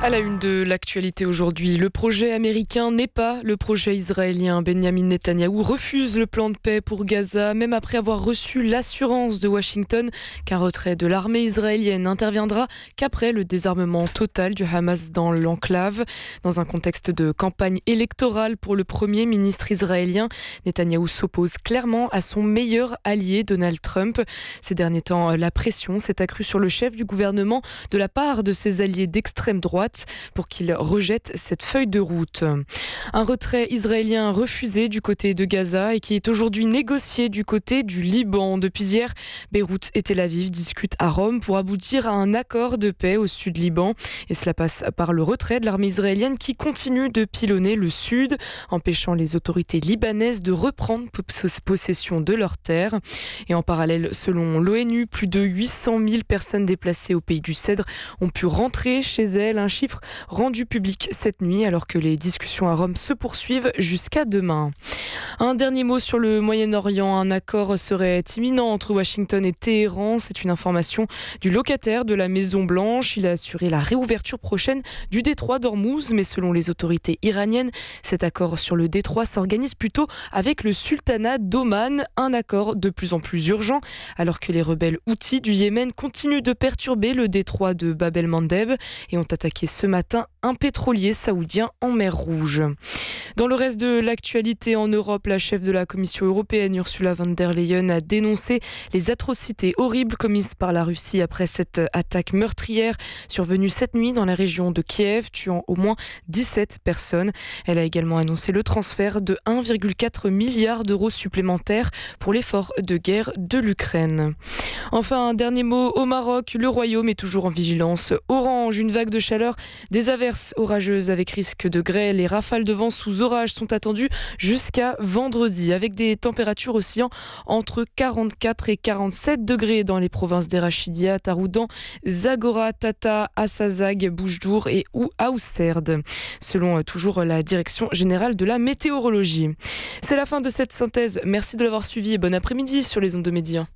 À la une de l'actualité aujourd'hui, le projet américain n'est pas le projet israélien. Benjamin Netanyahou refuse le plan de paix pour Gaza, même après avoir reçu l'assurance de Washington qu'un retrait de l'armée israélienne n'interviendra qu'après le désarmement total du Hamas dans l'enclave. Dans un contexte de campagne électorale pour le premier ministre israélien, Netanyahou s'oppose clairement à son meilleur allié Donald Trump. Ces derniers temps, la pression s'est accrue sur le chef du gouvernement de la part de ses alliés d'extrême droite pour qu'il rejette cette feuille de route. Un retrait israélien refusé du côté de Gaza et qui est aujourd'hui négocié du côté du Liban. Depuis hier, Beyrouth et Tel Aviv discutent à Rome pour aboutir à un accord de paix au sud Liban. Et cela passe par le retrait de l'armée israélienne qui continue de pilonner le sud, empêchant les autorités libanaises de reprendre possession de leurs terres. Et en parallèle, selon l'ONU, plus de 800 000 personnes déplacées au pays du Cèdre ont pu rentrer chez elles, un chiffre rendu public cette nuit alors que les discussions à Rome se poursuivent jusqu'à demain. Un dernier mot sur le Moyen-Orient. Un accord serait imminent entre Washington et Téhéran. C'est une information du locataire de la Maison-Blanche. Il a assuré la réouverture prochaine du détroit d'Ormuz, mais selon les autorités iraniennes, cet accord sur le détroit s'organise plutôt avec le sultanat d'Oman. Un accord de plus en plus urgent alors que les rebelles houthis du Yémen continuent de perturber le détroit de Bab el-Mandeb et ont attaqué ce matin un pétrolier saoudien en mer Rouge. Dans le reste de l'actualité en Europe, la chef de la Commission européenne, Ursula von der Leyen, a dénoncé les atrocités horribles commises par la Russie après cette attaque meurtrière survenue cette nuit dans la région de Kiev, tuant au moins 17 personnes. Elle a également annoncé le transfert de 1,4 milliard d'euros supplémentaires pour l'effort de guerre de l'Ukraine. Enfin, un dernier mot au Maroc. Le royaume est toujours en vigilance orange. Une vague de chaleur, des averses orageuses avec risque de grêle et rafales de vent sous orage sont attendues jusqu'à vendredi, avec des températures oscillant entre 44 et 47 degrés dans les provinces d'Erachidia, Taroudan, Zagora, Tata, Assazag, Boujdour et Ouaousserd, selon toujours la Direction générale de la météorologie. C'est la fin de cette synthèse. Merci de l'avoir suivi et bon après-midi sur les ondes de Média.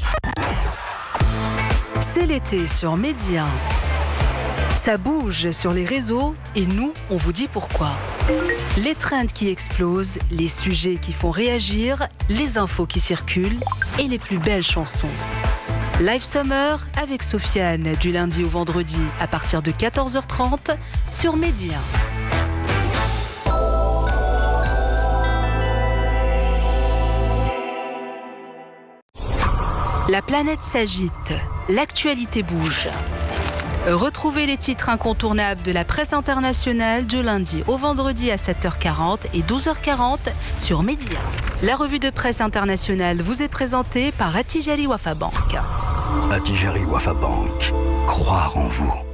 C'est l'été sur Média. Ça bouge sur les réseaux et nous, on vous dit pourquoi. Les trends qui explosent, les sujets qui font réagir, les infos qui circulent et les plus belles chansons. Live Summer avec Sofiane du lundi au vendredi à partir de 14h30 sur Média. La planète s'agite, l'actualité bouge. Retrouvez les titres incontournables de la presse internationale du lundi au vendredi à 7h40 et 12h40 sur Média. La revue de presse internationale vous est présentée par Attijari Wafa Bank. Attijari Wafa Bank. Croire en vous.